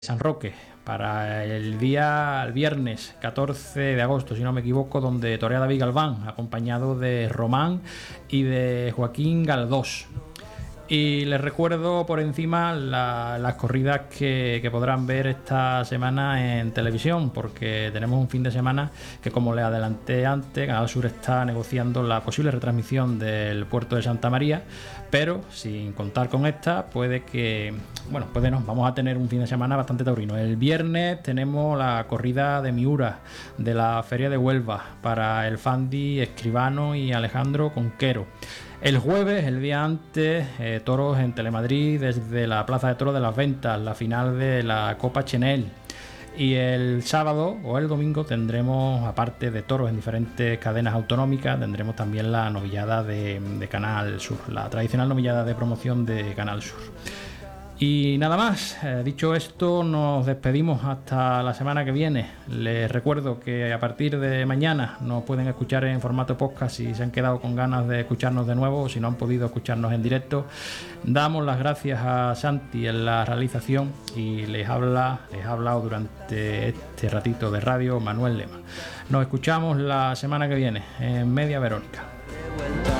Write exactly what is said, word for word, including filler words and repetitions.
San Roque para el día el viernes catorce de agosto, si no me equivoco, donde torea David Galván, acompañado de Román y de Joaquín Galdós. Y les recuerdo por encima la, las corridas que, que podrán ver esta semana en televisión, porque tenemos un fin de semana que, como les adelanté antes, Canal Sur está negociando la posible retransmisión del Puerto de Santa María, pero sin contar con esta, puede que, bueno, pues no, vamos a tener un fin de semana bastante taurino. El viernes tenemos la corrida de Miura de la Feria de Huelva para el Fandi Escribano y Alejandro Conquero. El jueves, el día antes, eh, toros en Telemadrid desde la Plaza de Toros de las Ventas, la final de la Copa Chenel. Y el sábado o el domingo tendremos, aparte de toros en diferentes cadenas autonómicas, tendremos también la novillada de, de Canal Sur, la tradicional novillada de promoción de Canal Sur. Y nada más, eh, dicho esto, nos despedimos hasta la semana que viene. Les recuerdo que a partir de mañana nos pueden escuchar en formato podcast si se han quedado con ganas de escucharnos de nuevo o si no han podido escucharnos en directo. Damos las gracias a Santi en la realización y les habla, les ha hablado durante este ratito de radio Manuel Lema. Nos escuchamos la semana que viene en Media Verónica.